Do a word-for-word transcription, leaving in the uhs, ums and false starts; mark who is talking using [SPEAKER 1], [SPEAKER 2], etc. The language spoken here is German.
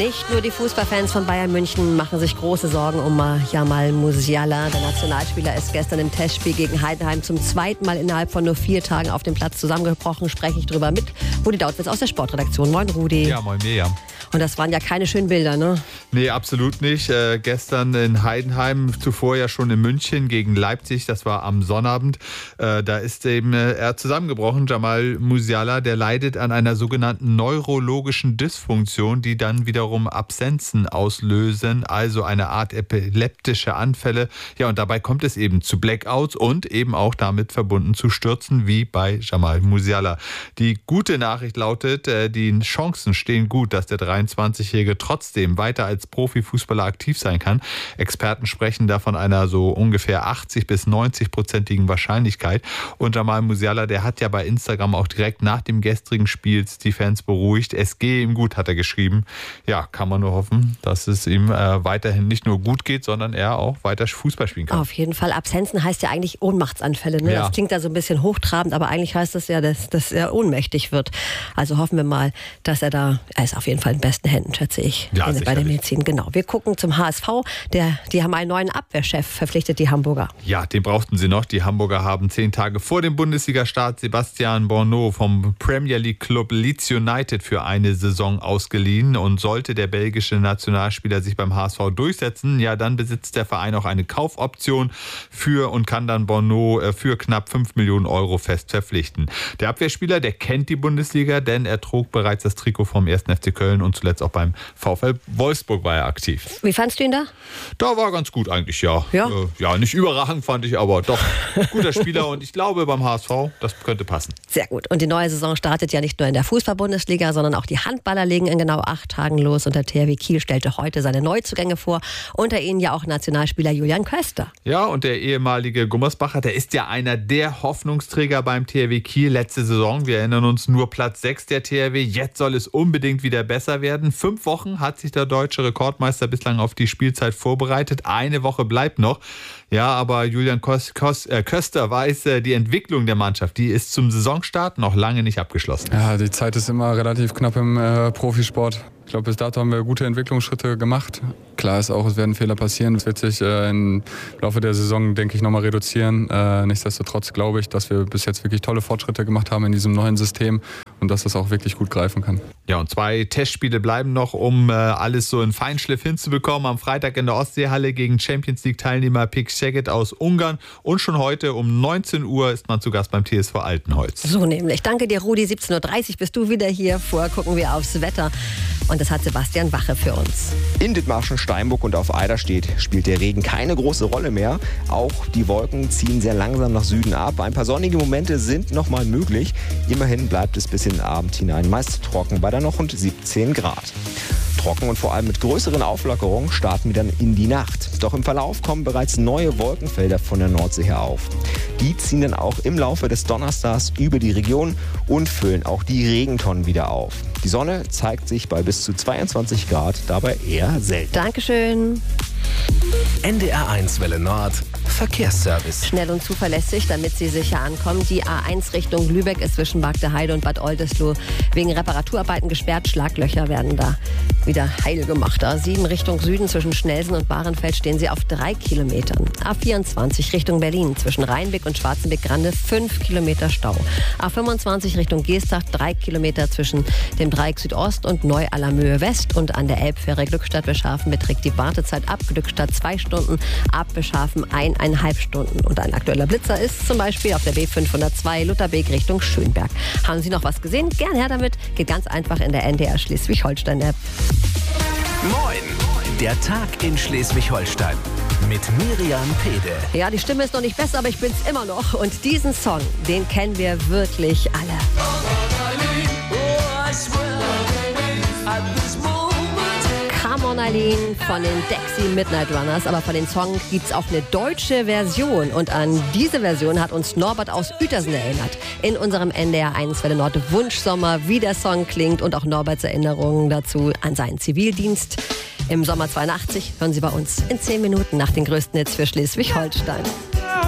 [SPEAKER 1] Nicht nur die Fußballfans von Bayern München machen sich große Sorgen um Jamal Musiala. Der Nationalspieler ist gestern im Testspiel gegen Heidenheim zum zweiten Mal innerhalb von nur vier Tagen auf dem Platz zusammengebrochen. Spreche ich drüber mit Rudi Dautwitz aus der Sportredaktion. Moin Rudi.
[SPEAKER 2] Ja, moin Miriam.
[SPEAKER 1] Und das waren ja keine schönen Bilder, ne?
[SPEAKER 2] Nee, absolut nicht. Äh, gestern in Heidenheim, zuvor ja schon in München gegen Leipzig, das war am Sonnabend. Äh, da ist eben äh, er zusammengebrochen. Jamal Musiala, der leidet an einer sogenannten neurologischen Dysfunktion, die dann wiederum Absenzen auslösen, also eine Art epileptische Anfälle. Ja, und dabei kommt es eben zu Blackouts und eben auch damit verbunden zu Stürzen, wie bei Jamal Musiala. Die gute Nachricht lautet, äh, die Chancen stehen gut, dass der dreiundzwanzigjährige trotzdem weiter als Profifußballer aktiv sein kann. Experten sprechen da von einer so ungefähr achtzig bis neunzig-prozentigen Wahrscheinlichkeit. Und Jamal Musiala, der hat ja bei Instagram auch direkt nach dem gestrigen Spiel die Fans beruhigt. Es gehe ihm gut, hat er geschrieben. Ja, kann man nur hoffen, dass es ihm äh, weiterhin nicht nur gut geht, sondern er auch weiter Fußball spielen kann.
[SPEAKER 1] Auf jeden Fall. Absenzen heißt ja eigentlich Ohnmachtsanfälle. Ne?
[SPEAKER 2] Ja.
[SPEAKER 1] Das klingt da so ein bisschen hochtrabend, aber eigentlich heißt das ja, dass, dass er ohnmächtig wird. Also hoffen wir mal, dass er da, er ist auf jeden Fall in besten Händen, schätze ich,
[SPEAKER 2] ja,
[SPEAKER 1] in, bei der Medizin. Genau. Wir gucken zum H S V. Der, die haben einen neuen Abwehrchef verpflichtet, die Hamburger.
[SPEAKER 2] Ja, den brauchten sie noch. Die Hamburger haben zehn Tage vor dem Bundesliga-Start Sebastian Borneau vom Premier League Club Leeds United für eine Saison ausgeliehen. Und sollte der belgische Nationalspieler sich beim H S V durchsetzen, ja, dann besitzt der Verein auch eine Kaufoption für und kann dann Borneau für knapp fünf Millionen Euro fest verpflichten. Der Abwehrspieler, der kennt die Bundesliga, denn er trug bereits das Trikot vom ersten F C Köln und zuletzt auch beim VfL Wolfsburg war er aktiv.
[SPEAKER 1] Wie fandst du ihn da?
[SPEAKER 2] Da war ganz gut eigentlich, ja.
[SPEAKER 1] Ja,
[SPEAKER 2] äh, ja nicht überragend fand ich, aber doch guter Spieler und ich glaube beim H S V, das könnte passen.
[SPEAKER 1] Sehr gut. Und die neue Saison startet ja nicht nur in der Fußball-Bundesliga, sondern auch die Handballer legen in genau acht Tagen los und der T H W Kiel stellte heute seine Neuzugänge vor. Unter ihnen ja auch Nationalspieler Julian Köster.
[SPEAKER 2] Ja, und der ehemalige Gummersbacher, der ist ja einer der Hoffnungsträger beim T H W Kiel letzte Saison. Wir erinnern uns, nur Platz sechs der T H W. Jetzt soll es unbedingt wieder besser werden. Fünf Wochen hat sich der deutsche Rekordmeister bislang auf die Spielzeit vorbereitet. Eine Woche bleibt noch. Ja, aber Julian Köster weiß, die Entwicklung der Mannschaft, die ist zum Saisonstart noch lange nicht abgeschlossen.
[SPEAKER 3] Ja, die Zeit ist immer relativ knapp im äh, Profisport. Ich glaube, bis dato haben wir gute Entwicklungsschritte gemacht. Klar ist auch, es werden Fehler passieren. Das wird sich äh, im Laufe der Saison, denke ich, nochmal reduzieren. Äh, nichtsdestotrotz glaube ich, dass wir bis jetzt wirklich tolle Fortschritte gemacht haben in diesem neuen System und dass das auch wirklich gut greifen kann.
[SPEAKER 2] Ja, und zwei Testspiele bleiben noch, um äh, alles so in Feinschliff hinzubekommen. Am Freitag in der Ostseehalle gegen Champions-League-Teilnehmer Pick Szeged aus Ungarn. Und schon heute um neunzehn Uhr ist man zu Gast beim T S V Altenholz.
[SPEAKER 1] So nämlich. Danke dir, Rudi. siebzehn Uhr dreißig bist du wieder hier. Vorher gucken wir aufs Wetter. Und das hat Sebastian Wache für uns.
[SPEAKER 4] In Dithmarschen, Steinburg und auf Eiderstedt spielt der Regen keine große Rolle mehr. Auch die Wolken ziehen sehr langsam nach Süden ab. Ein paar sonnige Momente sind noch mal möglich. Immerhin bleibt es bis in den Abend hinein meist trocken bei dann noch rund siebzehn Grad. Trocken und vor allem mit größeren Auflockerungen starten wir dann in die Nacht. Doch im Verlauf kommen bereits neue Wolkenfelder von der Nordsee her auf. Die ziehen dann auch im Laufe des Donnerstags über die Region und füllen auch die Regentonnen wieder auf. Die Sonne zeigt sich bei bis zu zweiundzwanzig Grad dabei eher selten.
[SPEAKER 1] Dankeschön.
[SPEAKER 5] N D R eins Welle Nord Verkehrsservice.
[SPEAKER 1] Schnell und zuverlässig, damit Sie sicher ankommen. Die A eins Richtung Lübeck ist zwischen Bagdeheide und Bad Oldesloe wegen Reparaturarbeiten gesperrt. Schlaglöcher werden da wieder heil gemacht. A sieben Richtung Süden zwischen Schnelsen und Bahrenfeld stehen Sie auf drei Kilometern. A vierundzwanzig Richtung Berlin zwischen Rheinbeck und Schwarzenbeck-Grande fünf Kilometer Stau. A fünfundzwanzig Richtung Geestach drei Kilometer zwischen dem Dreieck Südost und Neu-Allermöhe West. Und an der Elbfähre Glückstadt-Beschafen beträgt die Wartezeit ab Glückstadt zwei Stunden, ab Beschafen eineinhalb Stunden. Und ein aktueller Blitzer ist zum Beispiel auf der B fünfhundertzwei Lutherbeek Richtung Schönberg. Haben Sie noch was gesehen? Gern her damit. Geht ganz einfach in der N D R Schleswig-Holstein-App.
[SPEAKER 5] Moin, der Tag in Schleswig-Holstein mit Miriam Pede.
[SPEAKER 1] Ja, die Stimme ist noch nicht besser, aber ich bin's immer noch. Und diesen Song, den kennen wir wirklich alle. Come on Eileen von den Dexy Midnight Runners. Aber von den Songs gibt's auch eine deutsche Version. Und an diese Version hat uns Norbert aus Uetersen erinnert. In unserem N D R eins Welle Nord Wunschsommer, wie der Song klingt und auch Norberts Erinnerungen dazu an seinen Zivildienst. Im Sommer zweiundachtzig hören Sie bei uns in zehn Minuten nach den größten Hits für Schleswig-Holstein.